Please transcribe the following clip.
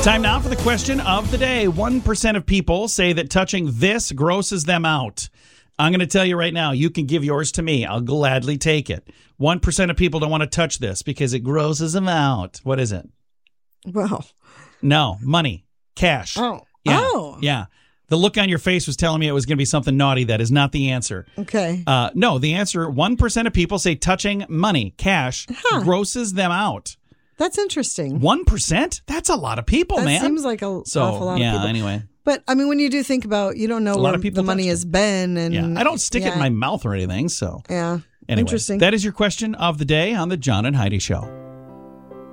Time now for the question of the day. 1% of people say that touching this grosses them out. I'm going to tell you right now, you can give yours to me. I'll gladly take it. 1% of people don't want to touch this because it grosses them out. What is it? Well. No, money, cash. Oh. Yeah. Oh. Yeah. The look on your face was telling me it was going to be something naughty. That is not the answer. Okay. No, the answer, 1% of people say touching money, cash, grosses them out. That's interesting. 1%? That's a lot of people, that man. Seems like awful lot of people. Anyway. But, I mean, when you do think about, you don't know where the money has been. And I don't stick it in my mouth or anything, so. Yeah. Anyway, Interesting. that is your question of the day on the John and Heidi Show.